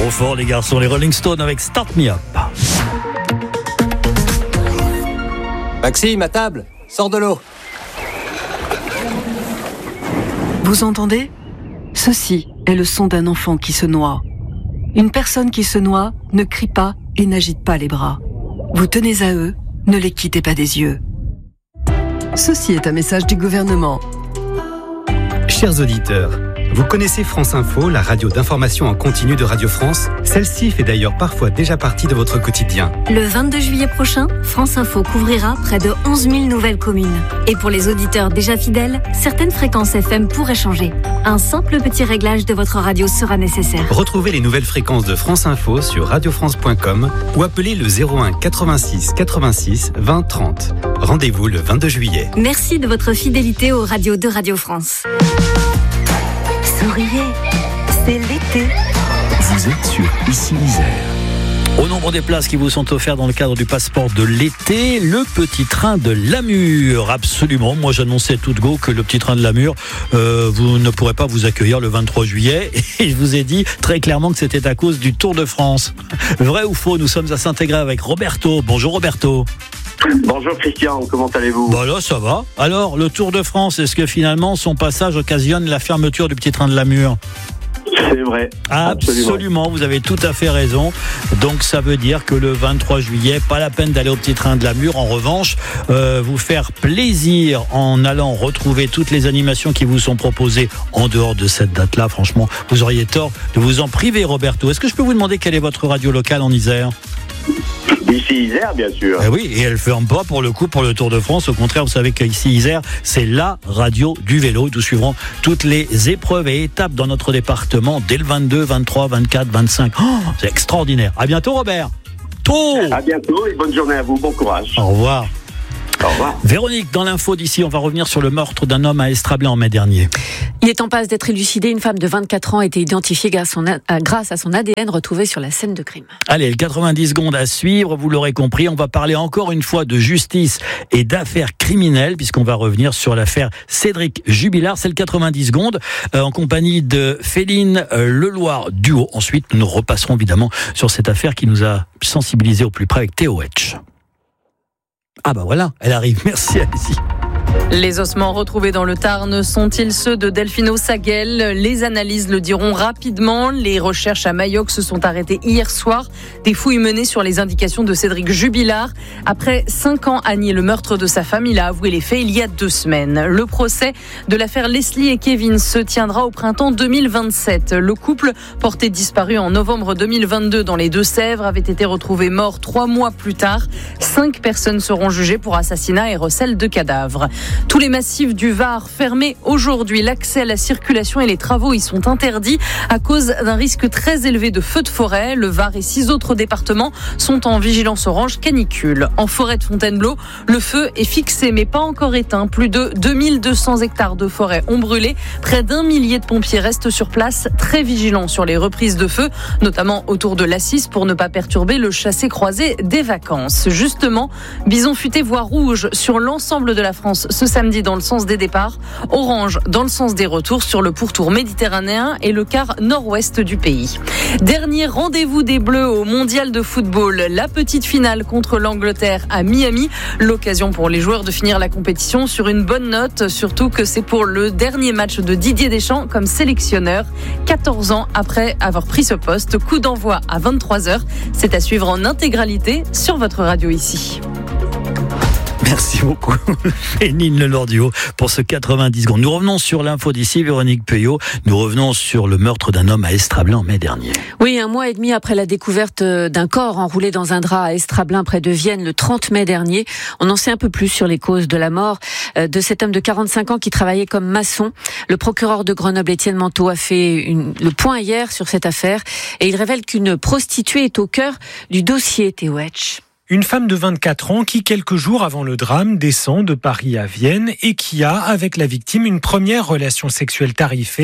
Trop fort les garçons, les Rolling Stones avec Start Me Up. Maxime, à table, sors de l'eau. Vous entendez ? Ceci est le son d'un enfant qui se noie. Une personne qui se noie ne crie pas et n'agite pas les bras. Vous tenez à eux, ne les quittez pas des yeux. Ceci est un message du gouvernement. Chers auditeurs, vous connaissez France Info, la radio d'information en continu de Radio France ? Celle-ci fait d'ailleurs parfois déjà partie de votre quotidien. Le 22 juillet prochain, France Info couvrira près de 11 000 nouvelles communes. Et pour les auditeurs déjà fidèles, certaines fréquences FM pourraient changer. Un simple petit réglage de votre radio sera nécessaire. Retrouvez les nouvelles fréquences de France Info sur radiofrance.com ou appelez le 01 86 86 20 30. Rendez-vous le 22 juillet. Merci de votre fidélité aux radios de Radio France. Souriez, c'est l'été. Vous êtes sur Ici l'Isère. Au nombre des places qui vous sont offertes dans le cadre du passeport de l'été, le petit train de Lamur. Absolument, moi j'annonçais tout de go que le petit train de Lamur, vous ne pourrez pas vous accueillir le 23 juillet. Et je vous ai dit très clairement que c'était à cause du Tour de France. Vrai ou faux, nous sommes à s'intégrer avec Roberto. Bonjour Roberto. Bonjour Christian, comment allez-vous ? Bah là, ça va. Alors, le Tour de France, est-ce que finalement son passage occasionne la fermeture du petit train de Lamur ? C'est vrai. Absolument, vous avez tout à fait raison. Donc ça veut dire que le 23 juillet, pas la peine d'aller au petit train de Lamur. En revanche, vous faire plaisir en allant retrouver toutes les animations qui vous sont proposées en dehors de cette date-là. Franchement, vous auriez tort de vous en priver, Roberto. Est-ce que je peux vous demander quelle est votre radio locale en Isère ? Ici Isère, bien sûr. Eh oui, et elle ne ferme pas pour le coup pour le Tour de France. Au contraire, vous savez qu'ici Isère, c'est la radio du vélo. Nous suivrons toutes les épreuves et étapes dans notre département dès le 22, 23, 24, 25. Oh, c'est extraordinaire. À bientôt, Robert. À bientôt et bonne journée à vous. Bon courage. Au revoir. Au revoir. Véronique, dans l'info d'ici, on va revenir sur le meurtre d'un homme à Estrablin en mai dernier. Il est en passe d'être élucidé. Une femme de 24 ans a été identifiée grâce à son ADN retrouvé sur la scène de crime. Allez, le 90 secondes à suivre, vous l'aurez compris. On va parler encore une fois de justice et d'affaires criminelles, puisqu'on va revenir sur l'affaire Cédric Jubilard. C'est le 90 secondes, en compagnie de Féline Leloir Duo. Ensuite, nous nous repasserons évidemment sur cette affaire qui nous a sensibilisés au plus près avec Théo Etch. Ah bah voilà, elle arrive. Merci, allez-y. Les ossements retrouvés dans le Tarn sont-ils ceux de Delphino Saguel ? Les analyses le diront rapidement. Les recherches à Mayoc se sont arrêtées hier soir. Des fouilles menées sur les indications de Cédric Jubilard. Après 5 ans à nier le meurtre de sa femme, il a avoué les faits il y a 2 semaines. Le procès de l'affaire Leslie et Kevin se tiendra au printemps 2027. Le couple, porté disparu en novembre 2022 dans les Deux-Sèvres, avait été retrouvé mort 3 mois plus tard. 5 personnes seront jugées pour assassinat et recel de cadavres. Tous les massifs du Var fermés aujourd'hui. L'accès à la circulation et les travaux y sont interdits à cause d'un risque très élevé de feux de forêt. Le Var et 6 autres départements sont en vigilance orange canicule. En forêt de Fontainebleau, le feu est fixé mais pas encore éteint. Plus de 2200 hectares de forêt ont brûlé. Près d'1 millier de pompiers restent sur place, très vigilants sur les reprises de feu, notamment autour de l'Assis pour ne pas perturber le chassé-croisé des vacances. Justement, bison futé voie rouge sur l'ensemble de la France ce samedi dans le sens des départs, orange dans le sens des retours sur le pourtour méditerranéen et le quart nord-ouest du pays. Dernier rendez-vous des Bleus au mondial de football, la petite finale contre l'Angleterre à Miami. L'occasion pour les joueurs de finir la compétition sur une bonne note, surtout que c'est pour le dernier match de Didier Deschamps comme sélectionneur, 14 ans après avoir pris ce poste. Coup d'envoi à 23h. C'est à suivre en intégralité sur votre radio ici. Merci beaucoup, Féline Leloir-Duo, pour ce 90 secondes. Nous revenons sur l'info d'ici, Véronique Peuillot. Nous revenons sur le meurtre d'un homme à Estrablin en mai dernier. Oui, 1 mois et demi après la découverte d'un corps enroulé dans un drap à Estrablin, près de Vienne, le 30 mai dernier. On en sait un peu plus sur les causes de la mort de cet homme de 45 ans qui travaillait comme maçon. Le procureur de Grenoble, Étienne Manteau, a fait le point hier sur cette affaire et il révèle qu'une prostituée est au cœur du dossier, Théo Etch. Une femme de 24 ans qui, quelques jours avant le drame, descend de Paris à Vienne et qui a, avec la victime, une première relation sexuelle tarifée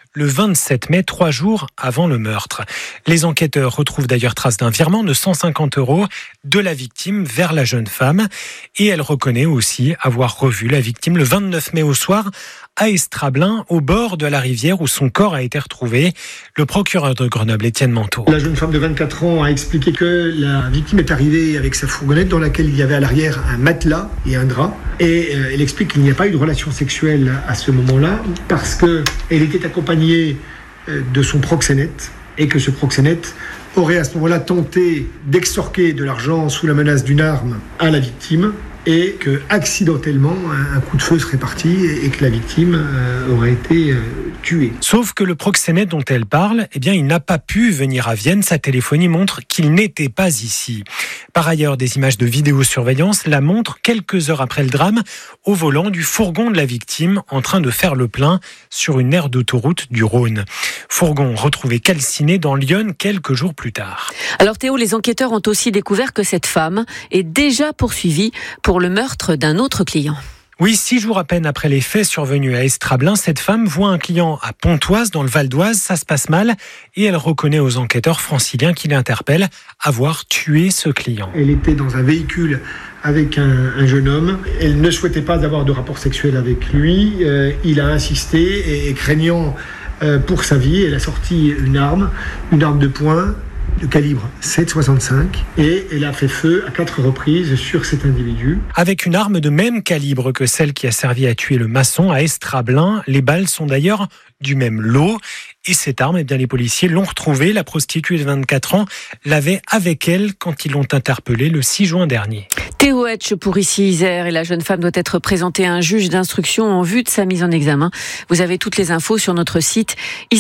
le 27 mai, 3 jours avant le meurtre. Les enquêteurs retrouvent d'ailleurs trace d'un virement de 150 € de la victime vers la jeune femme. Et elle reconnaît aussi avoir revu la victime le 29 mai au soir à Estrablin, au bord de la rivière où son corps a été retrouvé. Le procureur de Grenoble, Étienne Manteau. La jeune femme de 24 ans a expliqué que la victime est arrivée avec sa fourgonnette dans laquelle il y avait à l'arrière un matelas et un drap. Et elle explique qu'il n'y a pas eu de relation sexuelle à ce moment-là parce qu'elle était accompagnée de son proxénète et que ce proxénète aurait à ce moment-là tenté d'extorquer de l'argent sous la menace d'une arme à la victime et que accidentellement un coup de feu serait parti et que la victime aurait été tuée. Sauf que le proxénète dont elle parle, il n'a pas pu venir à Vienne. Sa téléphonie montre qu'il n'était pas ici. Par ailleurs, des images de vidéosurveillance la montrent quelques heures après le drame au volant du fourgon de la victime en train de faire le plein sur une aire d'autoroute du Rhône. Fourgon retrouvé calciné dans l'Yonne quelques jours plus tard. Alors Théo, les enquêteurs ont aussi découvert que cette femme est déjà poursuivie pour le meurtre d'un autre client. Oui, 6 jours à peine après les faits survenus à Estrablin, cette femme voit un client à Pontoise, dans le Val d'Oise. Ça se passe mal et elle reconnaît aux enquêteurs franciliens qui l'interpellent avoir tué ce client. Elle était dans un véhicule avec un jeune homme. Elle ne souhaitait pas avoir de rapport sexuel avec lui. Il a insisté et craignant pour sa vie, elle a sorti une arme de poing de calibre 7,65 et elle a fait feu à 4 reprises sur cet individu. Avec une arme de même calibre que celle qui a servi à tuer le maçon à Estrablin, les balles sont d'ailleurs du même lot. Et cette arme, les policiers l'ont retrouvée. La prostituée de 24 ans l'avait avec elle quand ils l'ont interpellée le 6 juin dernier. Théo Hetch pour Ici Isère et la jeune femme doit être présentée à un juge d'instruction en vue de sa mise en examen. Vous avez toutes les infos sur notre site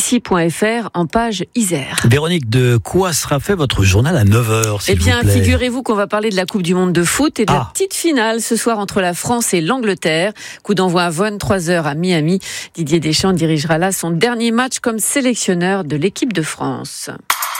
ici.fr en page Isère. Véronique, de quoi sera fait votre journal à 9h, s'il vous plaît ? Figurez-vous qu'on va parler de la Coupe du Monde de foot et de la petite finale ce soir entre la France et l'Angleterre. Coup d'envoi à 23h à Miami. Didier Deschamps dirigera là son dernier match comme sélectionneur de l'équipe de France.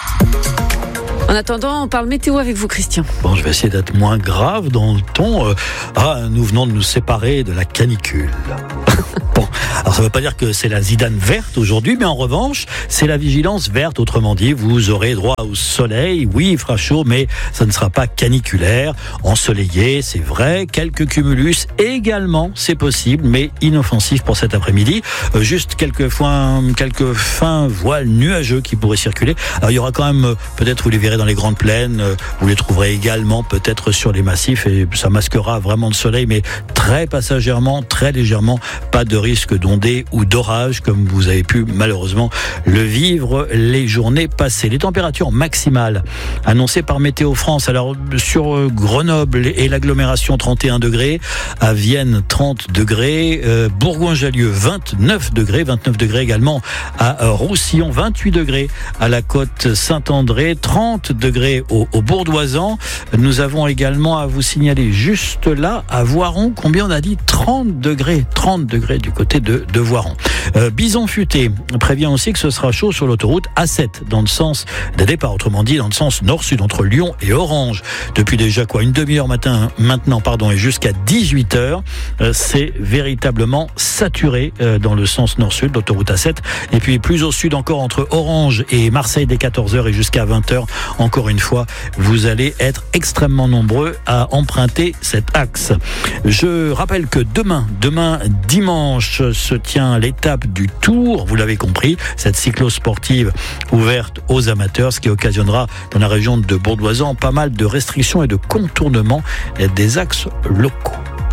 En attendant, on parle météo avec vous, Christian. Bon, je vais essayer d'être moins grave dans le ton. Nous venons de nous séparer de la canicule. Bon, alors ça ne veut pas dire que c'est la Zidane verte aujourd'hui, mais en revanche, c'est la vigilance verte. Autrement dit, vous aurez droit au soleil. Oui, il fera chaud, mais ça ne sera pas caniculaire. Ensoleillé, c'est vrai. Quelques cumulus également, c'est possible, mais inoffensif pour cet après-midi. Juste quelques fins voiles nuageux qui pourraient circuler. Alors il y aura quand même, peut-être vous les verrez dans les grandes plaines, vous les trouverez également peut-être sur les massifs et ça masquera vraiment le soleil, mais très passagèrement, très légèrement. Pas de risque d'ondée ou d'orage comme vous avez pu malheureusement le vivre les journées passées. Les températures maximales annoncées par Météo France. Alors sur Grenoble et l'agglomération 31 degrés, à Vienne 30 degrés, Bourgoin-Jallieu 29 degrés également à Roussillon, 28 degrés à la côte Saint-André, 30 degrés au Bourdoisan. Nous avons également à vous signaler juste là à Voiron, combien on a dit 30 degrés du côté de Voiron. Bison Futé prévient aussi que ce sera chaud sur l'autoroute A7 dans le sens des départs, autrement dit dans le sens nord-sud entre Lyon et Orange. Depuis déjà une demi-heure maintenant et jusqu'à 18h, c'est véritablement saturé dans le sens nord-sud, l'autoroute A7. Et puis plus au sud encore entre Orange et Marseille dès 14h et jusqu'à 20h. Encore une fois, vous allez être extrêmement nombreux à emprunter cet axe. Je rappelle que demain dimanche se tient l'étape du Tour, vous l'avez compris, cette cyclo-sportive ouverte aux amateurs, ce qui occasionnera dans la région de Bourdoisan pas mal de restrictions et de contournements des axes locaux.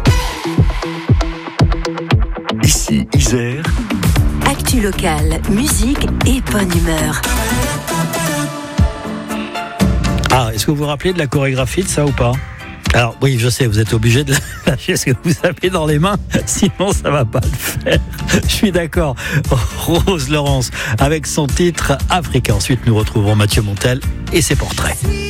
Ici Isère. Actu locale, musique et bonne humeur. Est-ce que vous vous rappelez de la chorégraphie de ça ou pas ? Alors oui, je sais, vous êtes obligé de lâcher ce que vous avez dans les mains, sinon ça va pas le faire. Je suis d'accord. Rose Laurence avec son titre Africa. Ensuite, nous retrouverons Mathieu Montel et ses portraits.